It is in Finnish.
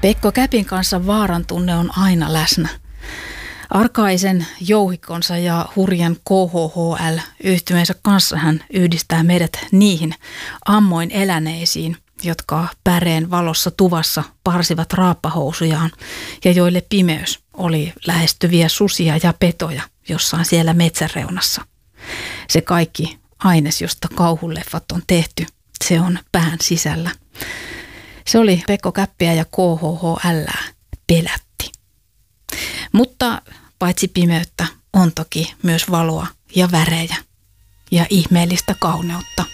Pekko Käpin kanssa vaaran tunne on aina läsnä. Arkaisen jouhikonsa ja hurjan KHHL-yhtymeensä kanssa hän yhdistää meidät niihin ammoin eläneisiin, jotka päreen valossa tuvassa parsivat raappahousujaan ja joille pimeys oli lähestyviä susia ja petoja jossain siellä metsänreunassa. Se kaikki aines, josta kauhuleffat on tehty, se on pään sisällä. Se oli Pekko Käppiä ja KHHL pelätti. Mutta paitsi pimeyttä on toki myös valoa ja värejä ja ihmeellistä kauneutta.